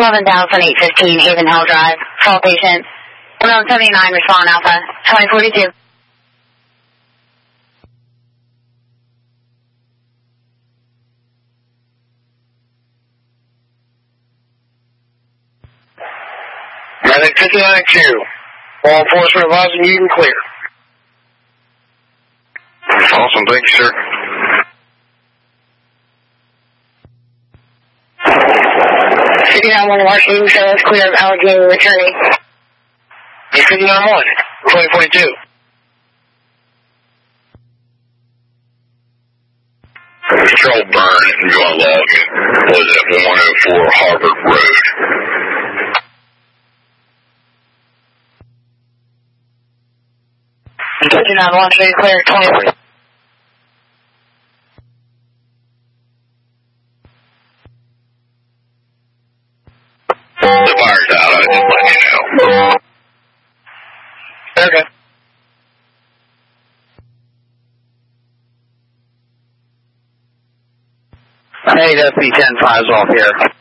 11,815 Haven Hill Drive, call patient. 1179, respond Alpha, 2042. Medic 59Q, law enforcement advising you can clear. Awesome, thank you, sir. City 911 Washington, show us clear of Allegheny returning. City 911, 2042. Control burn, and you want to log it. Was at 104 Harvard Road. City 911, show you clear, 2040. The fire's out, I just let you know. Okay. 8 FP10 5's off here.